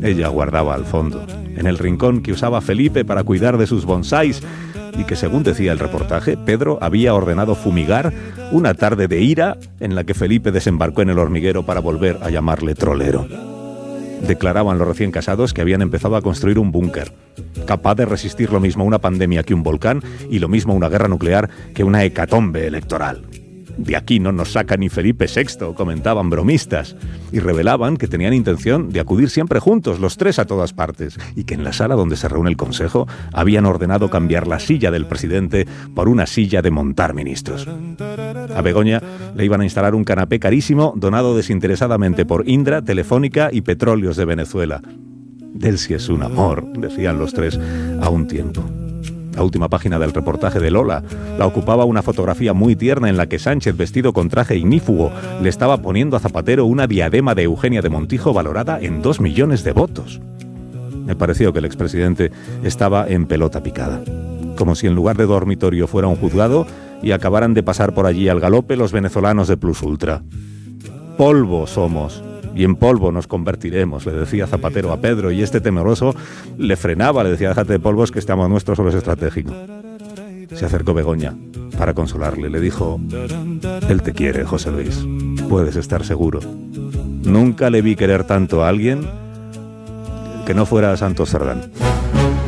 Ella guardaba al fondo, en el rincón que usaba Felipe para cuidar de sus bonsáis y que, según decía el reportaje, Pedro había ordenado fumigar una tarde de ira en la que Felipe desembarcó en el hormiguero para volver a llamarle trolero. Declaraban los recién casados que habían empezado a construir un búnker, capaz de resistir lo mismo una pandemia que un volcán y lo mismo una guerra nuclear que una hecatombe electoral. De aquí no nos saca ni Felipe VI, comentaban bromistas, y revelaban que tenían intención de acudir siempre juntos, los tres a todas partes, y que en la sala donde se reúne el Consejo habían ordenado cambiar la silla del presidente por una silla de montar ministros. A Begoña le iban a instalar un canapé carísimo donado desinteresadamente por Indra, Telefónica y Petróleos de Venezuela. Delcy es un amor, decían los tres a un tiempo. La última página del reportaje de Lola la ocupaba una fotografía muy tierna en la que Sánchez, vestido con traje ignífugo, le estaba poniendo a Zapatero una diadema de Eugenia de Montijo valorada en 2 millones de votos. Me pareció que el expresidente estaba en pelota picada, como si en lugar de dormitorio fuera un juzgado y acabaran de pasar por allí al galope los venezolanos de Plus Ultra. Polvo somos, y en polvo nos convertiremos, le decía Zapatero a Pedro, y este temeroso le frenaba, le decía, déjate de polvos que estamos nuestro solo es estratégico. Se acercó Begoña para consolarle, le dijo, él te quiere, José Luis, puedes estar seguro. Nunca le vi querer tanto a alguien que no fuera a Santos Cerdán.